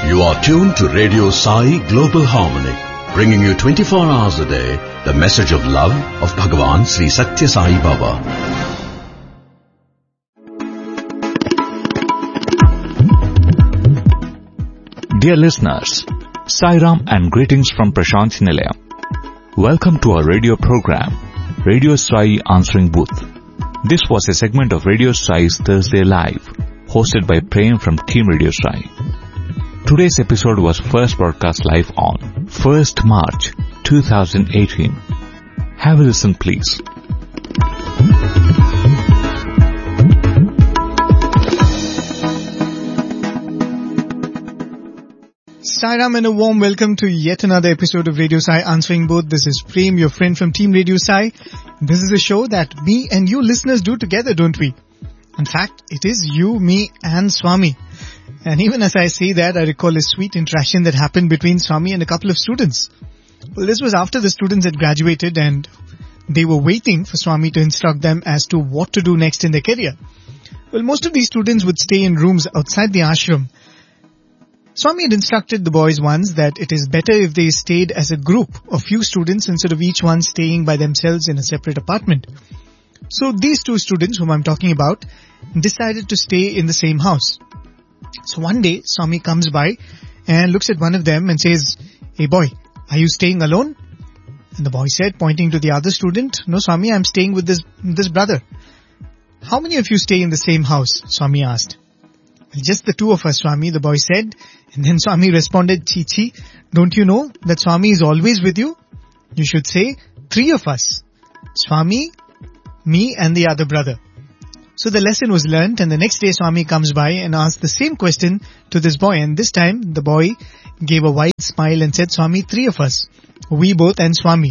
You are tuned to Radio Sai Global Harmony, bringing you 24 hours a day the message of love of Bhagavan Sri Satya Sai Baba. Dear listeners, Sairam and greetings from Prashant Nilayam. Welcome to our radio program, Radio Sai Answering Booth. This was a segment of Radio Sai's Thursday Live, hosted by Prem from Team Radio Sai. Today's episode was first broadcast live on 1st March 2018. Have a listen, please. Sairam and a warm welcome to yet another episode of Radio Sai Answering Booth. This is Prem, your friend from Team Radio Sai. This is a show that me and you listeners do together, don't we? In fact, it is you, me and Swami. And even as I say that, I recall a sweet interaction that happened between Swami and a couple of students. Well, this was after the students had graduated and they were waiting for Swami to instruct them as to what to do next in their career. Well, most of these students would stay in rooms outside the ashram. Swami had instructed the boys once that it is better if they stayed as a group of few students instead of each one staying by themselves in a separate apartment. So these two students whom I'm talking about decided to stay in the same house. So one day, Swami comes by and looks at one of them and says, "Hey boy, are you staying alone?" And the boy said, pointing to the other student, "No Swami, I'm staying with this brother." "How many of you stay in the same house?" Swami asked. "Well, just the two of us, Swami," the boy said. And then Swami responded, "Chi, don't you know that Swami is always with you? You should say, 3 of us. Swami, me and the other brother." So the lesson was learnt, and the next day Swami comes by and asks the same question to this boy. And this time the boy gave a wide smile and said, "Swami, 3 of us. We both and Swami."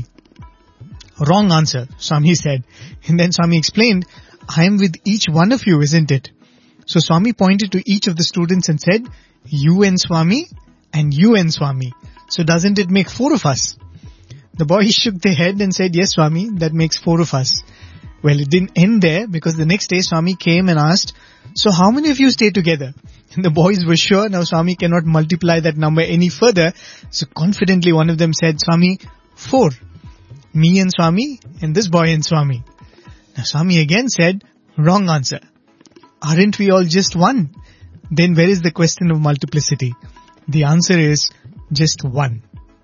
"Wrong answer," Swami said. And then Swami explained, "I am with each one of you, isn't it?" So Swami pointed to each of the students and said, "You and Swami and you and Swami. So doesn't it make 4 of us?" The boys shook their head and said, "Yes, Swami, that makes 4 of us." Well, it didn't end there, because the next day Swami came and asked, "So how many of you stay together?" And the boys were sure now Swami cannot multiply that number any further. So confidently one of them said, "Swami, 4. Me and Swami and this boy and Swami." Now Swami again said, "Wrong answer. Aren't we all just one? Then where is the question of multiplicity?" The answer is just 1.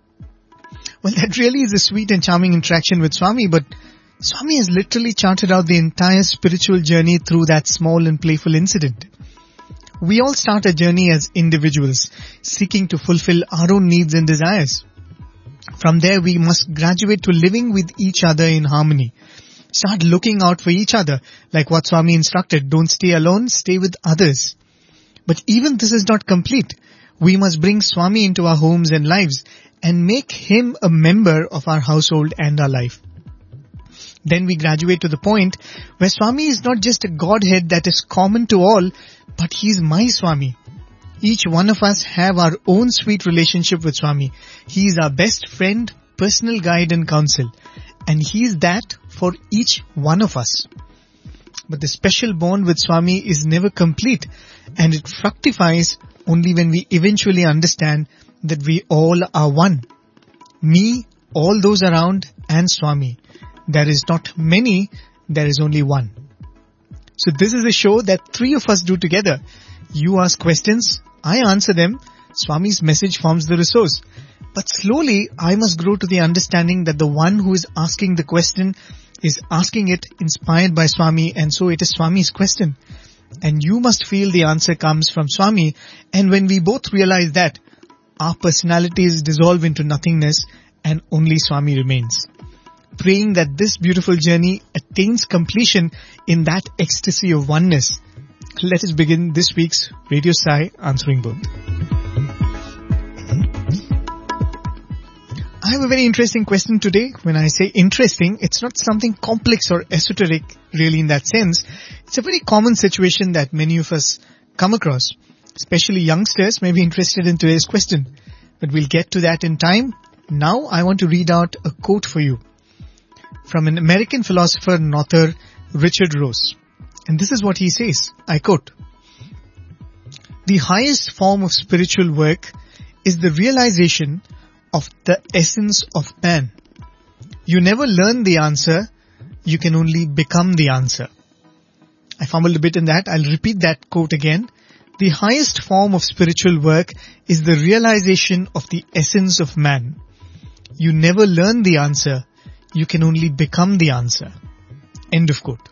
Well, that really is a sweet and charming interaction with Swami, but Swami has literally charted out the entire spiritual journey through that small and playful incident. We all start a journey as individuals, seeking to fulfill our own needs and desires. From there, we must graduate to living with each other in harmony. Start looking out for each other, like what Swami instructed. Don't stay alone, stay with others. But even this is not complete. We must bring Swami into our homes and lives and make him a member of our household and our life. Then we graduate to the point where Swami is not just a Godhead that is common to all, but he is my Swami. Each one of us have our own sweet relationship with Swami. He is our best friend, personal guide and counsel. And he is that for each one of us. But the special bond with Swami is never complete, and it fructifies only when we eventually understand that we all are one. Me, all those around, and Swami. There is not many, there is only one. So this is a show that 3 of us do together. You ask questions, I answer them, Swami's message forms the resource. But slowly, I must grow to the understanding that the one who is asking the question is asking it inspired by Swami, and so it is Swami's question. And you must feel the answer comes from Swami, and when we both realize that, our personalities dissolve into nothingness and only Swami remains. Praying that this beautiful journey attains completion in that ecstasy of oneness. Let us begin this week's Radio Sai Answering Booth. I have a very interesting question today. When I say interesting, it's not something complex or esoteric really in that sense. It's a very common situation that many of us come across. Especially youngsters may be interested in today's question. But we'll get to that in time. Now I want to read out a quote for you from an American philosopher and author, Richard Rohr. And this is what he says. I quote, "The highest form of spiritual work is the realization of the essence of man. You never learn the answer, you can only become the answer. I fumbled a bit in that. I'll repeat that quote again. The highest form of spiritual work is the realization of the essence of man. You never learn the answer, you can only become the answer. End of quote.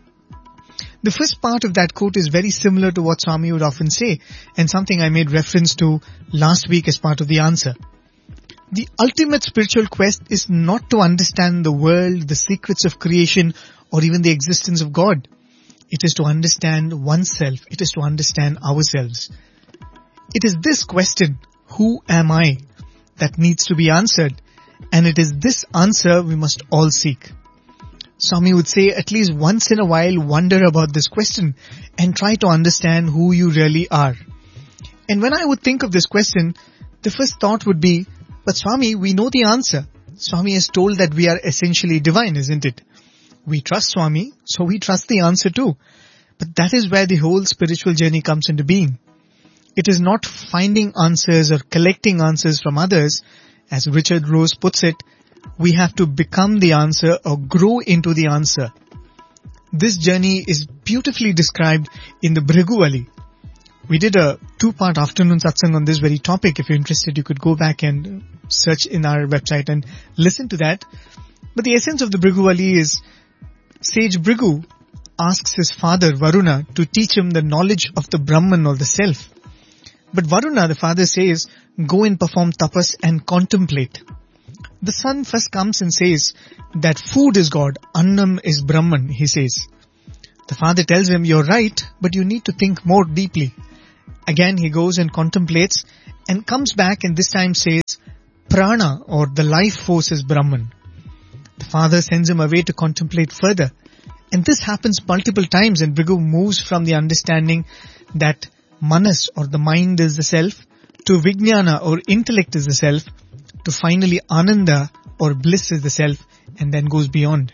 The first part of that quote is very similar to what Swami would often say, and something I made reference to last week as part of the answer. The ultimate spiritual quest is not to understand the world, the secrets of creation, or even the existence of God. It is to understand oneself. It is to understand ourselves. It is this question, who am I, that needs to be answered, and it is this answer we must all seek. Swami would say, at least once in a while, wonder about this question and try to understand who you really are. And when I would think of this question, the first thought would be, but Swami, we know the answer. Swami has told that we are essentially divine, isn't it? We trust Swami, so we trust the answer too. But that is where the whole spiritual journey comes into being. It is not finding answers or collecting answers from others. As Richard Rose puts it, we have to become the answer or grow into the answer. This journey is beautifully described in the Bhriguvali. We did a 2-part afternoon satsang on this very topic. If you're interested, you could go back and search in our website and listen to that. But the essence of the Bhriguvali is, Sage Bhrigu asks his father Varuna to teach him the knowledge of the Brahman or the self. But Varuna, the father, says, go and perform tapas and contemplate. The son first comes and says that food is God, Annam is Brahman, he says. The father tells him, you're right, but you need to think more deeply. Again he goes and contemplates and comes back and this time says, Prana or the life force is Brahman. The father sends him away to contemplate further. And this happens multiple times, and Bhrigu moves from the understanding that Manas or the mind is the self to Vijnana or intellect is the self to finally Ananda or bliss is the self, and then goes beyond.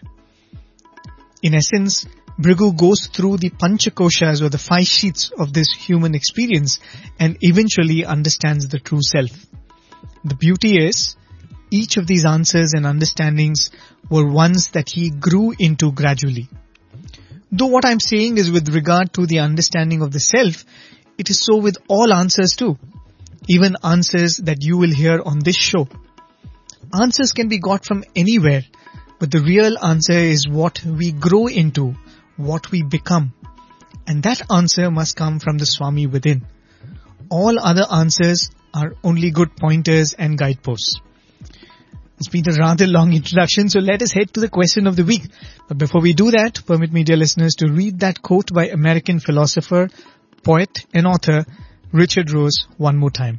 In essence, Bhrigu goes through the Panchakoshas or the 5 sheets of this human experience and eventually understands the true self. The beauty is, each of these answers and understandings were ones that he grew into gradually. Though what I'm saying is with regard to the understanding of the self, it is so with all answers too. Even answers that you will hear on this show. Answers can be got from anywhere, but the real answer is what we grow into, what we become. And that answer must come from the Swami within. All other answers are only good pointers and guideposts. It's been a rather long introduction, so let us head to the question of the week. But before we do that, permit me, dear listeners, to read that quote by American philosopher, poet and author Richard Rose one more time.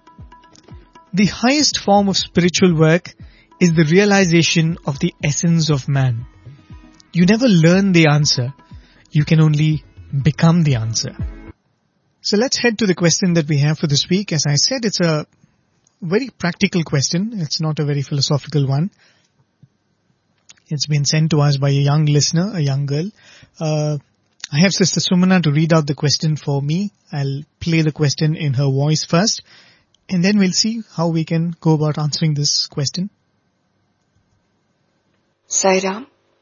The highest form of spiritual work is the realization of the essence of man. You never learn the answer, you can only become the answer. So let's head to the question that we have for this week. As I said, it's a very practical question. It's not a very philosophical one. It's been sent to us by a young listener, a young girl. I have Sister Sumana to read out the question for me. I'll play the question in her voice first, and then we'll see how we can go about answering this question. Sai Ram,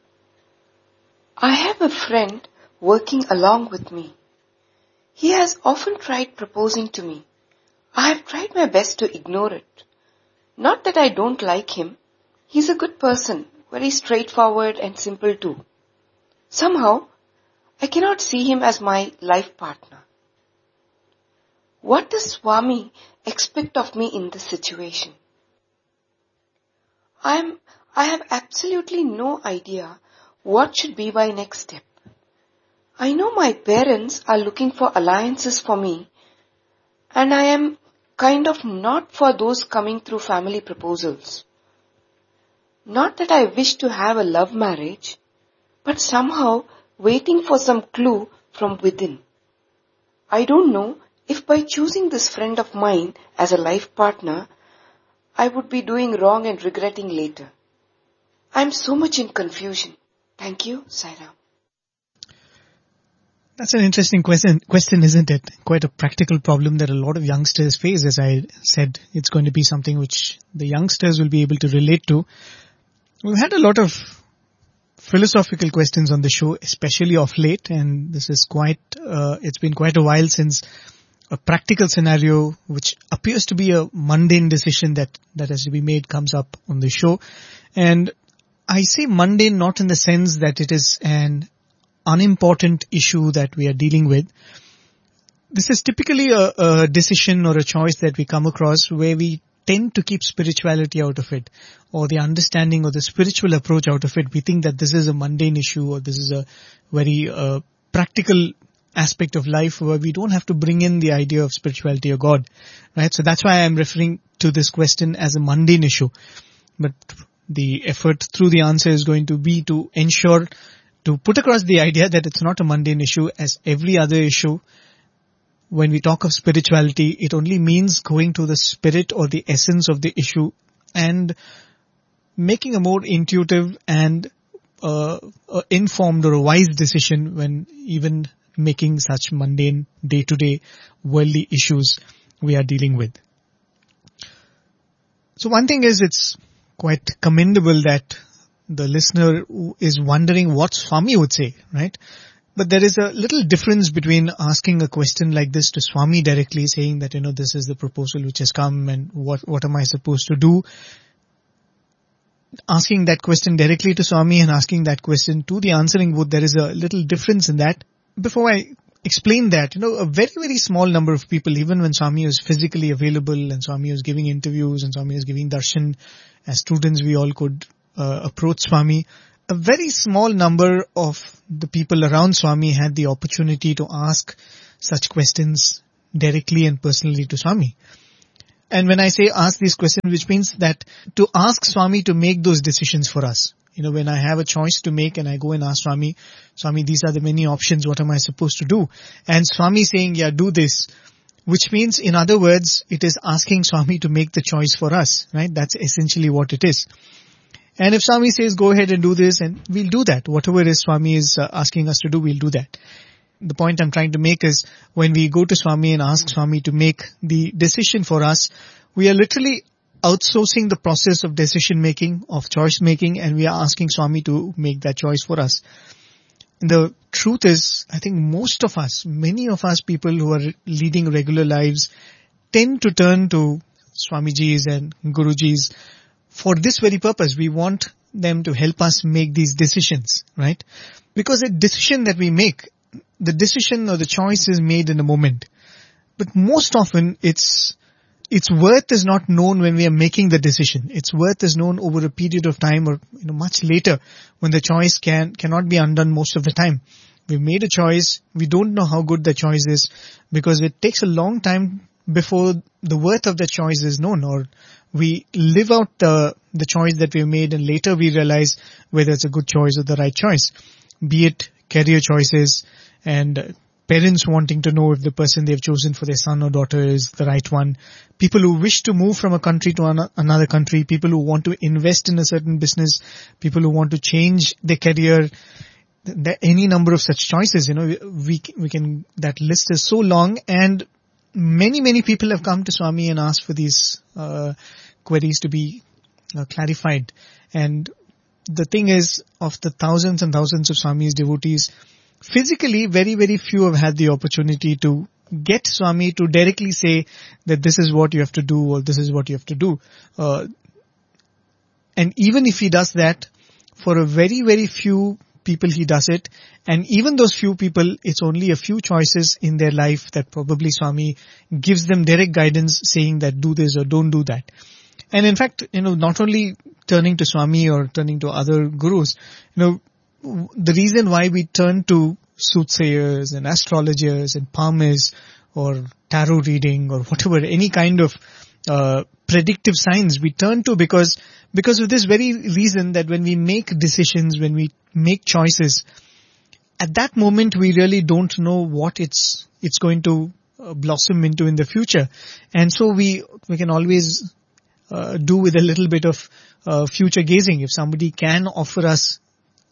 I have a friend working along with me. He has often tried proposing to me. I have tried my best to ignore it. Not that I don't like him. He's a good person, very straightforward and simple too. Somehow, I cannot see him as my life partner. What does Swami expect of me in this situation? I have absolutely no idea what should be my next step. I know my parents are looking for alliances for me, and I am kind of not for those coming through family proposals. Not that I wish to have a love marriage, but somehow waiting for some clue from within. I don't know if by choosing this friend of mine as a life partner, I would be doing wrong and regretting later. I am so much in confusion. Thank you, Sai Ram. That's an interesting question, isn't it? Quite a practical problem that a lot of youngsters face. As I said, it's going to be something which the youngsters will be able to relate to. We've had a lot of philosophical questions on the show, especially of late, and this is it's been quite a while since a practical scenario which appears to be a mundane decision that has to be made comes up on the show. And I say mundane not in the sense that it is an unimportant issue that we are dealing with. This is typically a decision or a choice that we come across where we tend to keep spirituality out of it, or the understanding or the spiritual approach out of it. We think that this is a mundane issue, or this is a very practical aspect of life where we don't have to bring in the idea of spirituality or God, right? So that's why I'm referring to this question as a mundane issue. But the effort through the answer is going to be to ensure to put across the idea that it's not a mundane issue. As every other issue, when we talk of spirituality, it only means going to the spirit or the essence of the issue and making a more intuitive and informed or a wise decision when even making such mundane day-to-day worldly issues we are dealing with. So one thing is, it's quite commendable that the listener is wondering what Swami would say, right? But there is a little difference between asking a question like this to Swami directly, saying that, this is the proposal which has come and what am I supposed to do? Asking that question directly to Swami and asking that question to the answering booth, there is a little difference in that. Before I explain that, a very, very small number of people, even when Swami was physically available and Swami was giving interviews and Swami was giving darshan, as students we all could approach Swami, a very small number of the people around Swami had the opportunity to ask such questions directly and personally to Swami. And when I say ask these questions, which means that to ask Swami to make those decisions for us. When I have a choice to make and I go and ask Swami, these are the many options, what am I supposed to do? And Swami saying, yeah, do this. Which means, in other words, it is asking Swami to make the choice for us, right? That's essentially what it is. And if Swami says, go ahead and do this, and we'll do that. Whatever it is Swami is asking us to do, we'll do that. The point I'm trying to make is, when we go to Swami and ask Swami to make the decision for us, we are literally outsourcing the process of decision making, of choice making, and we are asking Swami to make that choice for us. And the truth is, I think many of us people who are leading regular lives tend to turn to Swamiji's and Guruji's for this very purpose. We want them to help us make these decisions, right? Because the decision that we make, the decision or the choice is made in a moment. But most often its worth is not known when we are making the decision. Its worth is known over a period of time, or much later, when the choice cannot be undone most of the time. We've made a choice, we don't know how good the choice is, because it takes a long time before the worth of the choice is known, or we live out the choice that we made and later we realize whether it's a good choice or the right choice. Be it career choices and parents wanting to know if the person they've chosen for their son or daughter is the right one. People who wish to move from a country to another country. People who want to invest in a certain business. People who want to change their career. Any number of such choices, we can, that list is so long, and many people have come to Swami and asked for these queries to be clarified. And the thing is, of the thousands and thousands of Swami's devotees, physically, very, very few have had the opportunity to get Swami to directly say that this is what you have to do or this is what you have to do. And even if he does that, for a very, very few people he does it. And even those few people, it's only a few choices in their life that probably Swami gives them direct guidance saying that do this or don't do that. And in fact, not only turning to Swami or turning to other gurus, the reason why we turn to soothsayers and astrologers and palmists or tarot reading or whatever, any kind of predictive signs we turn to because of this very reason that when we make decisions, when we make choices, at that moment we really don't know what it's going to blossom into in the future. And so we can always do with a little bit of future gazing. If somebody can offer us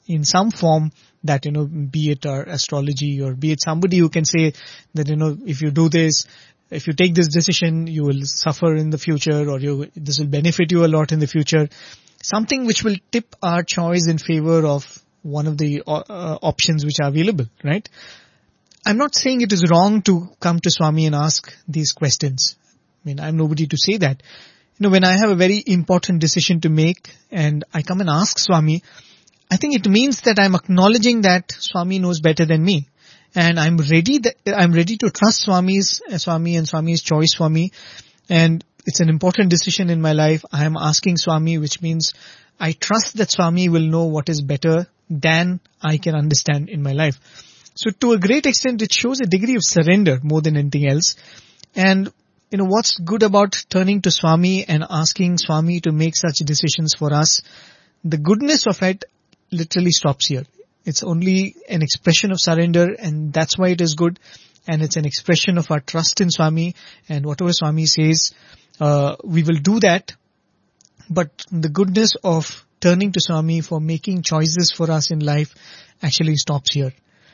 in some form that, be it our astrology or be it somebody who can say that, if you do this, if you take this decision, you will suffer in the future, or this will benefit you a lot in the future. Something which will tip our choice in favor of one of the options which are available, right? I'm not saying it is wrong to come to Swami and ask these questions. I mean, I'm nobody to say that. When I have a very important decision to make and I come and ask Swami, I think it means that I'm acknowledging that Swami knows better than me. And I'm ready to trust Swami and Swami's choice for me. And it's an important decision in my life. I am asking Swami, which means I trust that Swami will know what is better than I can understand in my life. So to a great extent, it shows a degree of surrender more than anything else. And what's good about turning to Swami and asking Swami to make such decisions for us? The goodness of it literally stops here. It's only an expression of surrender, and that's why it is good. And it's an expression of our trust in Swami, and whatever Swami says, we will do that. But the goodness of turning to Swami for making choices for us in life actually stops here.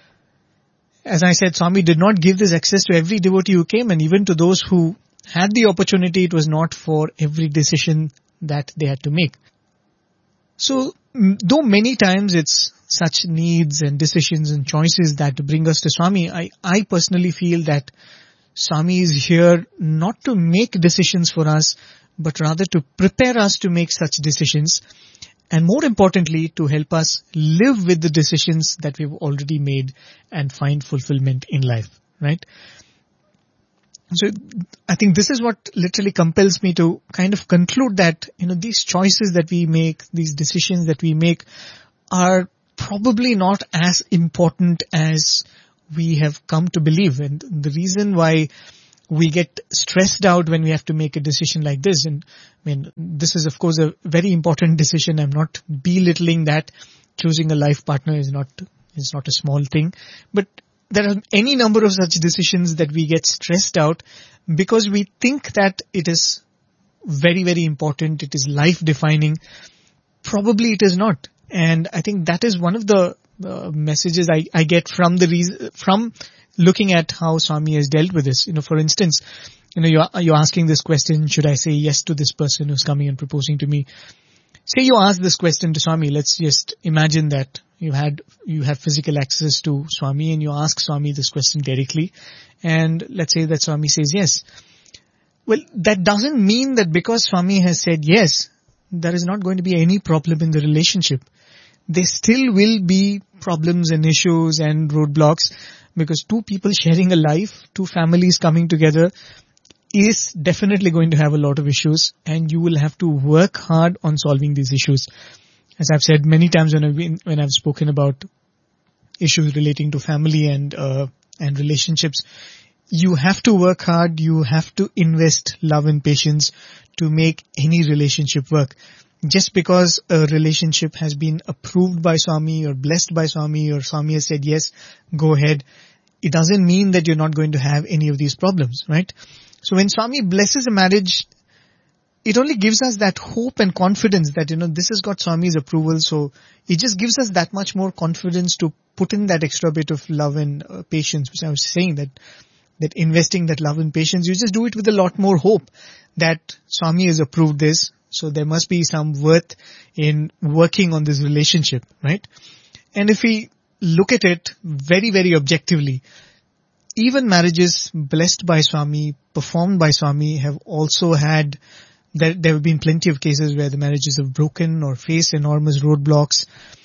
As I said, Swami did not give this access to every devotee who came, and even to those who had the opportunity, it was not for every decision that they had to make. So, though many times it's such needs and decisions and choices that bring us to Swami, I personally feel that Swami is here not to make decisions for us, but rather to prepare us to make such decisions, and more importantly, to help us live with the decisions that we've already made and find fulfillment in life, right? So I think this is what literally compels me to kind of conclude that, these choices that we make, these decisions that we make are probably not as important as we have come to believe. And the reason why we get stressed out when we have to make a decision like this, and this is of course a very important decision. I'm not belittling that. Choosing a life partner is not a small thing, but there are any number of such decisions that we get stressed out because we think that it is very, very important. It is life defining. Probably it is not. And I think that is one of the messages I get from from looking at how Swami has dealt with this. For instance, you're asking this question, should I say yes to this person who's coming and proposing to me? Say you ask this question to Swami. Let's just imagine that you have physical access to Swami and you ask Swami this question directly. And let's say that Swami says yes. Well, that doesn't mean that because Swami has said yes, there is not going to be any problem in the relationship. There still will be problems and issues and roadblocks, because two people sharing a life, two families coming together is definitely going to have a lot of issues, and you will have to work hard on solving these issues. As I've said many times when I've spoken about issues relating to family and relationships, you have to work hard, you have to invest love and patience to make any relationship work. Just because a relationship has been approved by Swami or blessed by Swami or Swami has said yes, go ahead, it doesn't mean that you're not going to have any of these problems, right? So when Swami blesses a marriage, it only gives us that hope and confidence that, this has got Swami's approval. So it just gives us that much more confidence to put in that extra bit of love and patience, which I was saying that investing that love and patience, you just do it with a lot more hope that Swami has approved this. So there must be some worth in working on this relationship, right? And if we look at it very, very objectively, even marriages blessed by Swami, performed by Swami, have also had, there have been plenty of cases where the marriages have broken or faced enormous roadblocks.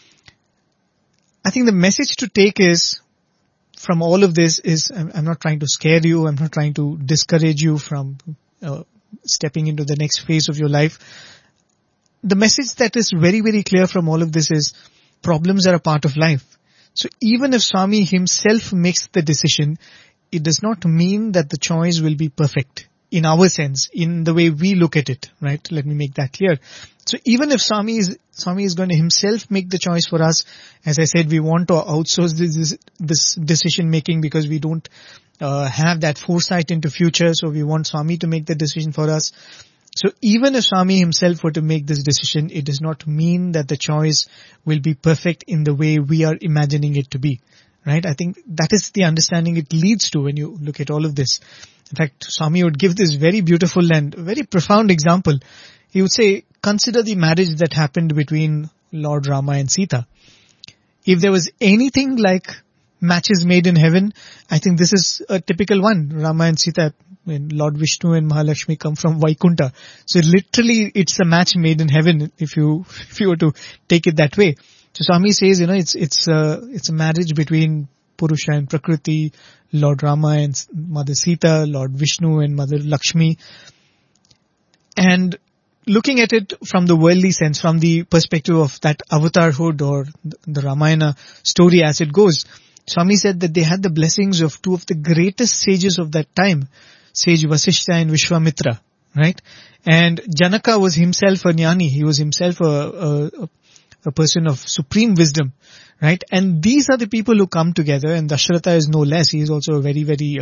I think the message to take is, from all of this is, I'm not trying to scare you, I'm not trying to discourage you from stepping into the next phase of your life. The message that is very, very clear from all of this is, problems are a part of life. So even if Swami himself makes the decision, it does not mean that the choice will be perfect in our sense, in the way we look at it, right? Let me make that clear. So even if Swami is going to himself make the choice for us, as I said, we want to outsource this decision making because we don't have that foresight into future. So we want Swami to make the decision for us. So even if Swami himself were to make this decision, it does not mean that the choice will be perfect in the way we are imagining it to be. Right? I think that is the understanding it leads to when you look at all of this. In fact, Swami would give this very beautiful and very profound example. He would say, consider the marriage that happened between Lord Rama and Sita. If there was anything like matches made in heaven, I think this is a typical one. Rama and Sita, when Lord Vishnu and Mahalakshmi come from Vaikunta. So literally it's a match made in heaven if you were to take it that way. So Swami says, it's a marriage between Purusha and Prakriti, Lord Rama and Mother Sita, Lord Vishnu and Mother Lakshmi. And looking at it from the worldly sense, from the perspective of that avatarhood or the Ramayana story as it goes, Swami said that they had the blessings of two of the greatest sages of that time, sage Vasishtha and Vishwamitra, right? And Janaka was himself a jnani. He was himself a person of supreme wisdom, right? And these are the people who come together, and Dasharatha is no less. He is also a very, very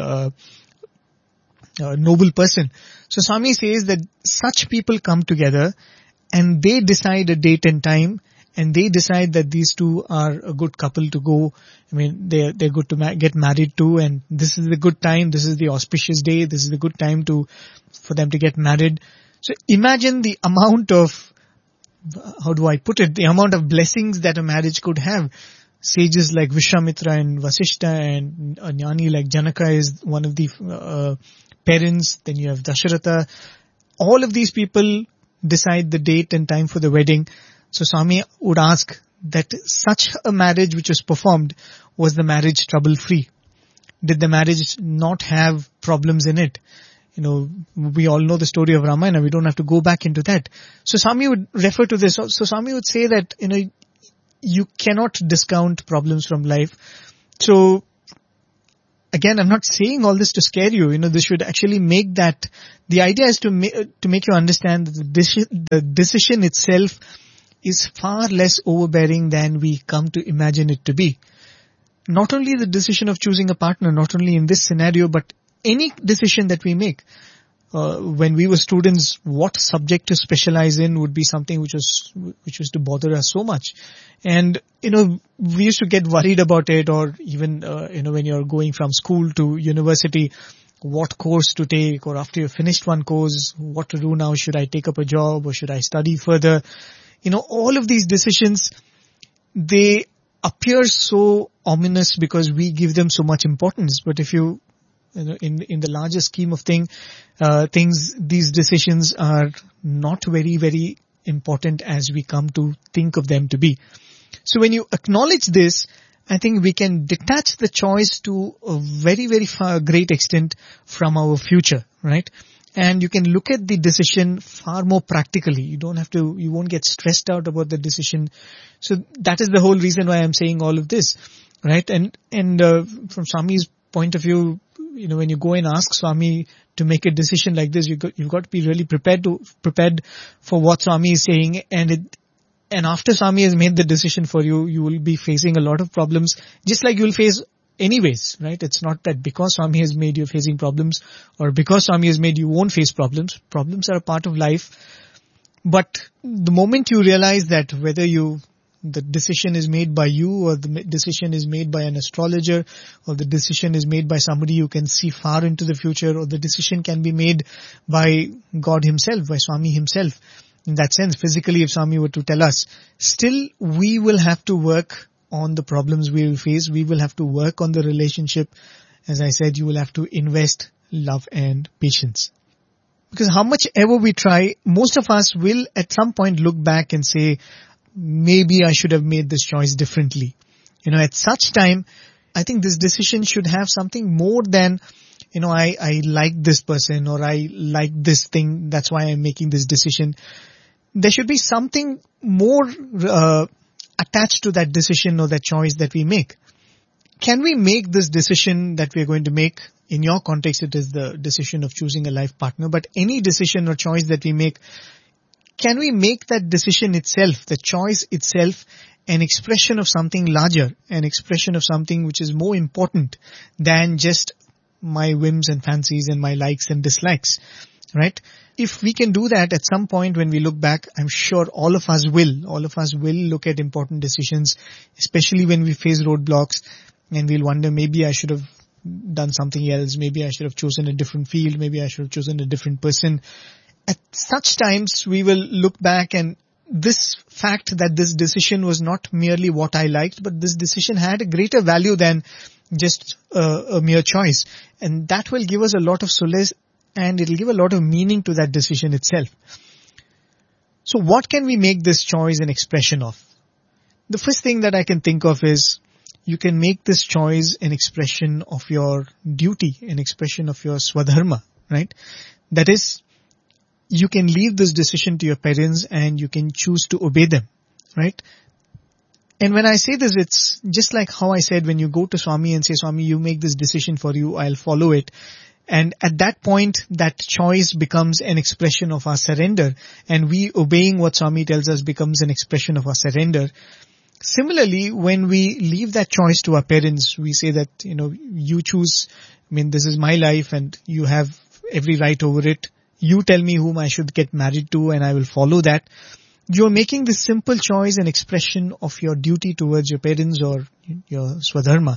noble person. So Swami says that such people come together and they decide a date and time, and they decide that these two are a good couple to go. I mean, they're good to get married to, and this is the good time, this is the auspicious day, this is the good time for them to get married. So imagine the amount of, the amount of blessings that a marriage could have. Sages like Vishwamitra and Vasishtha, and a jnani like Janaka is one of the parents. Then you have Dasharatha. All of these people decide the date and time for the wedding. So Swami would ask that such a marriage which was performed, was the marriage trouble-free? Did the marriage not have problems in it? We all know the story of Ramayana. We don't have to go back into that. So Swami would refer to this. So Swami would say that, you cannot discount problems from life. So again, I'm not saying all this to scare you. This should actually make that, the idea is to make you understand that the decision itself is far less overbearing than we come to imagine it to be. Not only the decision of choosing a partner, not only in this scenario, but any decision that we make. When we were students, what subject to specialize in would be something which was to bother us so much. And, we used to get worried about it, or even, when you're going from school to university, what course to take, or after you've finished one course, what to do now? Should I take up a job, or should I study further? All of these decisions, they appear so ominous because we give them so much importance. But if in the larger scheme of things, these decisions are not very, very important as we come to think of them to be. So when you acknowledge this, I think we can detach the choice to a very, very great extent from our future, right? And you can look at the decision far more practically. You won't get stressed out about the decision. So that is the whole reason why I'm saying all of this, right? And from Swami's point of view, when you go and ask Swami to make a decision like this, you've got to be really prepared for what Swami is saying. And after Swami has made the decision for you, you will be facing a lot of problems, just like you will face anyways, right? It's not that because Swami has made you facing problems, or because Swami has made you won't face problems. Problems are a part of life. But the moment you realize that whether the decision is made by you, or the decision is made by an astrologer, or the decision is made by somebody who can see far into the future, or the decision can be made by God himself, by Swami himself. In that sense, physically, if Swami were to tell us, still we will have to work on the problems we will face. We will have to work on the relationship. As I said, you will have to invest love and patience. Because how much ever we try, most of us will at some point look back and say, maybe I should have made this choice differently. At such time, I think this decision should have something more than, I like this person, or I like this thing, that's why I'm making this decision. There should be something more attached to that decision or that choice that we make. Can we make this decision that we're going to make? In your context, it is the decision of choosing a life partner, but any decision or choice that we make, can we make that decision itself, the choice itself, an expression of something larger, an expression of something which is more important than just my whims and fancies and my likes and dislikes? right? If we can do that at some point when we look back, I'm sure all of us will look at important decisions, especially when we face roadblocks, and we'll wonder, maybe I should have done something else, maybe I should have chosen a different field, maybe I should have chosen a different person. At such times, we will look back, and this fact that this decision was not merely what I liked, but this decision had a greater value than just a mere choice. And that will give us a lot of solace, and it'll give a lot of meaning to that decision itself. So what can we make this choice an expression of? The first thing that I can think of is, you can make this choice an expression of your duty, an expression of your swadharma, right? That is, you can leave this decision to your parents and you can choose to obey them, right? And when I say this, it's just like how I said, when you go to Swami and say, Swami, you make this decision for you, I'll follow it. And at that point, that choice becomes an expression of our surrender, and we obeying what Swami tells us becomes an expression of our surrender. Similarly, when we leave that choice to our parents, we say that, you choose, this is my life and you have every right over it. You tell me whom I should get married to and I will follow that. You're making this simple choice an expression of your duty towards your parents or your swadharma.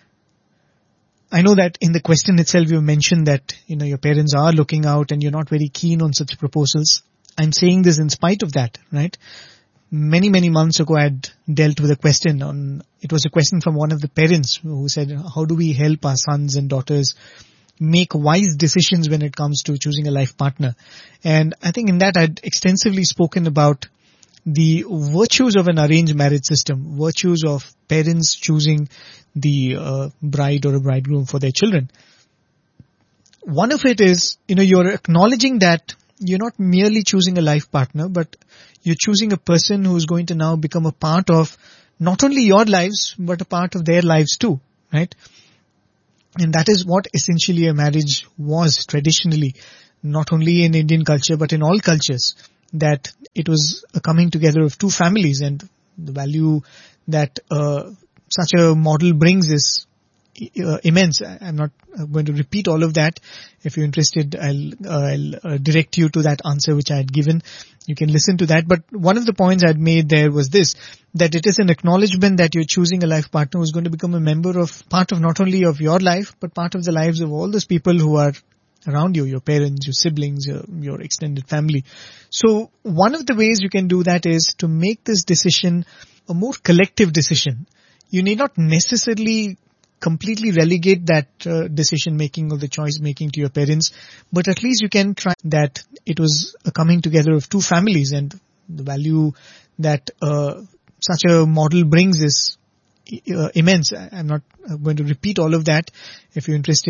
I know that in the question itself you mentioned that, your parents are looking out and you're not very keen on such proposals. I'm saying this in spite of that, right? Many, many months ago, I had dealt with a question it was a question from one of the parents who said, how do we help our sons and daughters make wise decisions when it comes to choosing a life partner? And I think in that I'd extensively spoken about the virtues of an arranged marriage system, virtues of parents choosing the bride or a bridegroom for their children. One of it is, you're acknowledging that you're not merely choosing a life partner, but you're choosing a person who's going to now become a part of not only your lives, but a part of their lives too, right? And that is what essentially a marriage was traditionally, not only in Indian culture, but in all cultures, that it was a coming together of two families, and the value that such a model brings is immense. I'm not going to repeat all of that. If you're interested, I'll direct you to that answer which I had given. You can listen to that. But one of the points I had made there was this, that it is an acknowledgement that you're choosing a life partner who's going to become part of not only of your life, but part of the lives of all those people who are around you, your parents, your siblings, your extended family. So one of the ways you can do that is to make this decision a more collective decision. You need not necessarily completely relegate that decision making or the choice making to your parents, but at least you can try that it was a coming together of two families, and the value that such a model brings is immense. I'm not going to repeat all of that. If you're interested,